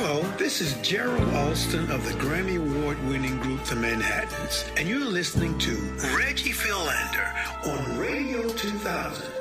Hello, this is Gerald Alston of the Grammy Award-winning group The Manhattans, and you're listening to Reggie Philander on Radio 2000.